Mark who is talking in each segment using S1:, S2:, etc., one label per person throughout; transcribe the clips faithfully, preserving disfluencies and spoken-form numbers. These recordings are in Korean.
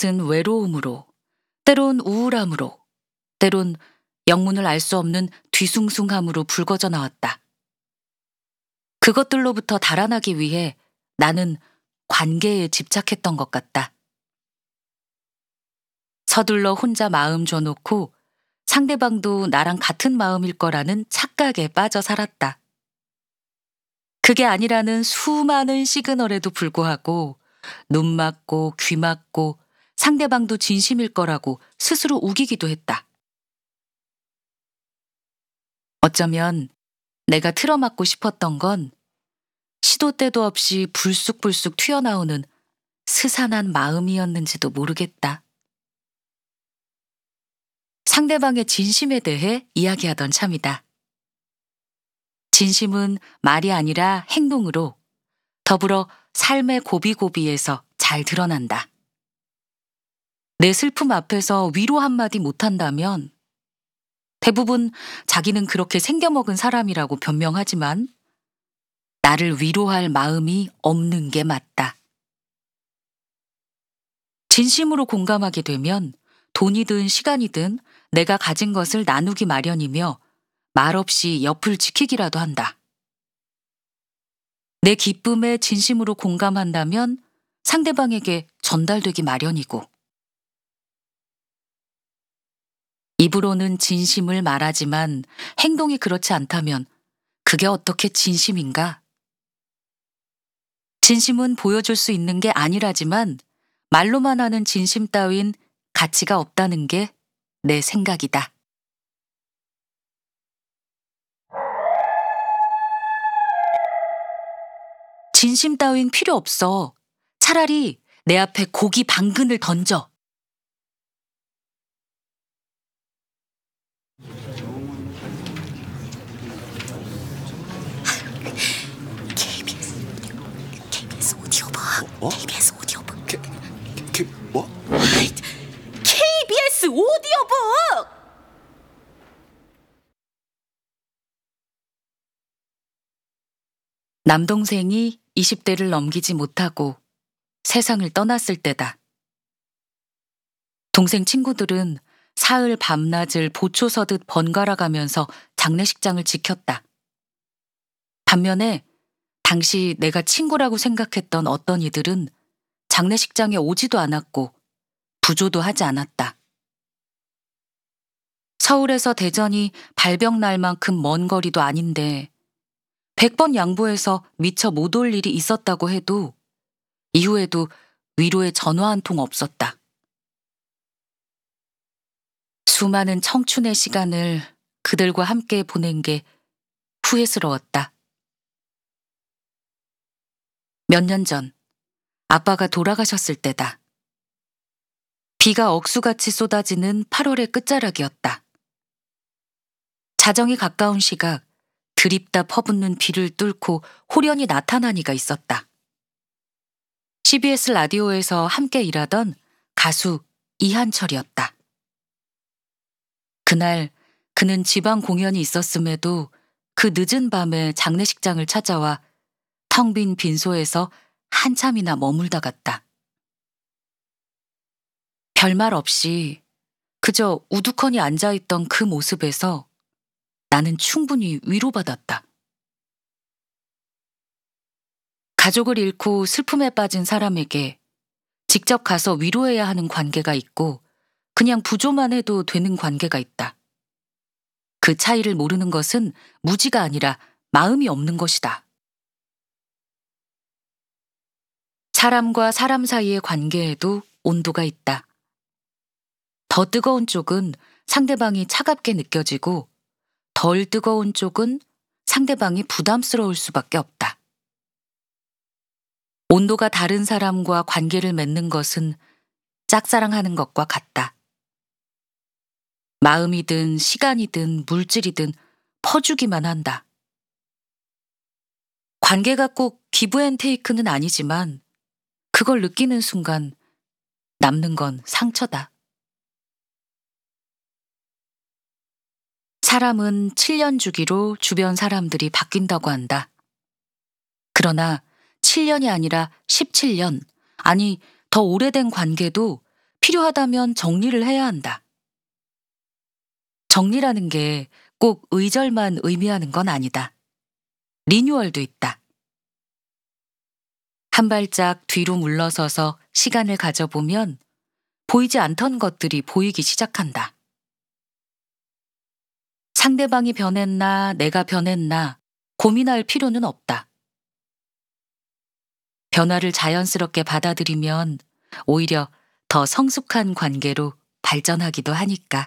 S1: 그것은 외로움으로, 때론 우울함으로, 때론 영문을 알 수 없는 뒤숭숭함으로 불거져 나왔다. 그것들로부터 달아나기 위해 나는 관계에 집착했던 것 같다. 서둘러 혼자 마음 줘놓고 상대방도 나랑 같은 마음일 거라는 착각에 빠져 살았다. 그게 아니라는 수많은 시그널에도 불구하고 눈 맞고 귀 맞고 상대방도 진심일 거라고 스스로 우기기도 했다. 어쩌면 내가 틀어막고 싶었던 건 시도 때도 없이 불쑥불쑥 튀어나오는 스산한 마음이었는지도 모르겠다. 상대방의 진심에 대해 이야기하던 참이다. 진심은 말이 아니라 행동으로 더불어 삶의 고비고비에서 잘 드러난다. 내 슬픔 앞에서 위로 한마디 못한다면 대부분 자기는 그렇게 생겨먹은 사람이라고 변명하지만 나를 위로할 마음이 없는 게 맞다. 진심으로 공감하게 되면 돈이든 시간이든 내가 가진 것을 나누기 마련이며 말없이 옆을 지키기라도 한다. 내 기쁨에 진심으로 공감한다면 상대방에게 전달되기 마련이고, 입으로는 진심을 말하지만 행동이 그렇지 않다면 그게 어떻게 진심인가? 진심은 보여줄 수 있는 게 아니라지만 말로만 하는 진심 따윈 가치가 없다는 게 내 생각이다. 진심 따윈 필요 없어. 차라리 내 앞에 고기 방근을 던져.
S2: 케이비에스 케이비에스 오디오북.
S3: 어?
S2: 케이비에스 오디오북.
S3: 케, 케, 뭐?
S2: 케이비에스 오디오북.
S1: 남동생이 이십 대를 넘기지 못하고 세상을 떠났을 때다. 동생 친구들은 사흘 밤낮을 보초 서듯 번갈아 가면서 장례식장을 지켰다. 반면에 당시 내가 친구라고 생각했던 어떤 이들은 장례식장에 오지도 않았고 부조도 하지 않았다. 서울에서 대전이 발병 날 만큼 먼 거리도 아닌데 백 번 양보해서 미처 못 올 일이 있었다고 해도 이후에도 위로의 전화 한 통 없었다. 수많은 청춘의 시간을 그들과 함께 보낸 게 후회스러웠다. 몇 년 전 아빠가 돌아가셨을 때다. 비가 억수같이 쏟아지는 팔월의 끝자락이었다. 자정이 가까운 시각 드립다 퍼붓는 비를 뚫고 호련히 나타난 이가 있었다. 씨비에스 라디오에서 함께 일하던 가수 이한철이었다. 그날 그는 지방 공연이 있었음에도 그 늦은 밤에 장례식장을 찾아와 텅 빈 빈소에서 한참이나 머물다 갔다. 별말 없이 그저 우두커니 앉아있던 그 모습에서 나는 충분히 위로받았다. 가족을 잃고 슬픔에 빠진 사람에게 직접 가서 위로해야 하는 관계가 있고 그냥 부조만 해도 되는 관계가 있다. 그 차이를 모르는 것은 무지가 아니라 마음이 없는 것이다. 사람과 사람 사이의 관계에도 온도가 있다. 더 뜨거운 쪽은 상대방이 차갑게 느껴지고 덜 뜨거운 쪽은 상대방이 부담스러울 수밖에 없다. 온도가 다른 사람과 관계를 맺는 것은 짝사랑하는 것과 같다. 마음이든 시간이든 물질이든 퍼주기만 한다. 관계가 꼭 기브앤테이크는 아니지만 그걸 느끼는 순간 남는 건 상처다. 사람은 칠 년 주기로 주변 사람들이 바뀐다고 한다. 그러나 칠 년이 아니라 십칠 년, 아니 더 오래된 관계도 필요하다면 정리를 해야 한다. 정리라는 게 꼭 의절만 의미하는 건 아니다. 리뉴얼도 있다. 한 발짝 뒤로 물러서서 시간을 가져보면 보이지 않던 것들이 보이기 시작한다. 상대방이 변했나 내가 변했나 고민할 필요는 없다. 변화를 자연스럽게 받아들이면 오히려 더 성숙한 관계로 발전하기도 하니까.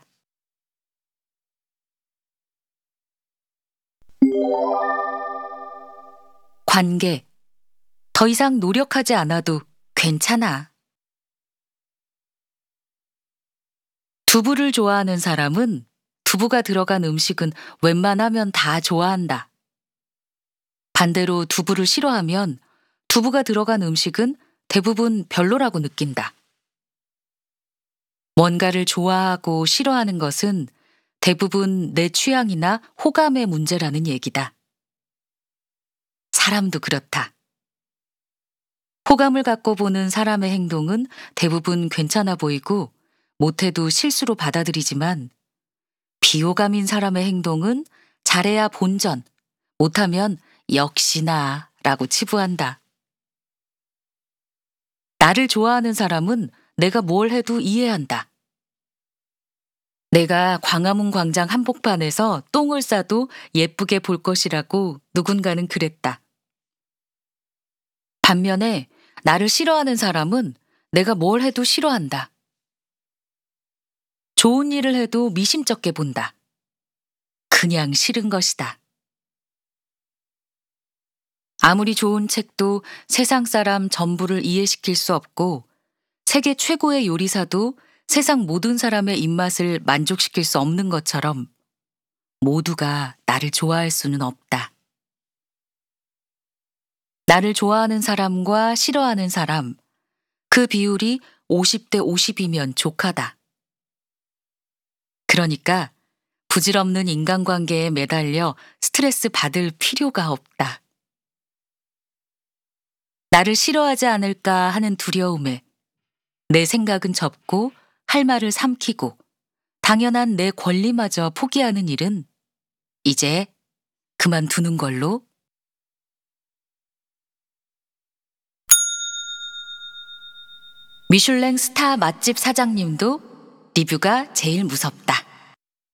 S1: 관계. 더 이상 노력하지 않아도 괜찮아. 두부를 좋아하는 사람은 두부가 들어간 음식은 웬만하면 다 좋아한다. 반대로 두부를 싫어하면 두부가 들어간 음식은 대부분 별로라고 느낀다. 뭔가를 좋아하고 싫어하는 것은 대부분 내 취향이나 호감의 문제라는 얘기다. 사람도 그렇다. 호감을 갖고 보는 사람의 행동은 대부분 괜찮아 보이고 못해도 실수로 받아들이지만 비호감인 사람의 행동은 잘해야 본전, 못하면 역시나 라고 치부한다. 나를 좋아하는 사람은 내가 뭘 해도 이해한다. 내가 광화문 광장 한복판에서 똥을 싸도 예쁘게 볼 것이라고 누군가는 그랬다. 반면에 나를 싫어하는 사람은 내가 뭘 해도 싫어한다. 좋은 일을 해도 미심쩍게 본다. 그냥 싫은 것이다. 아무리 좋은 책도 세상 사람 전부를 이해시킬 수 없고 세계 최고의 요리사도 세상 모든 사람의 입맛을 만족시킬 수 없는 것처럼 모두가 나를 좋아할 수는 없다. 나를 좋아하는 사람과 싫어하는 사람, 그 비율이 오십 대 오십이면 족하다. 그러니까 부질없는 인간관계에 매달려 스트레스 받을 필요가 없다. 나를 싫어하지 않을까 하는 두려움에 내 생각은 접고 할 말을 삼키고 당연한 내 권리마저 포기하는 일은 이제 그만두는 걸로. 미슐랭 스타 맛집 사장님도 리뷰가 제일 무섭다.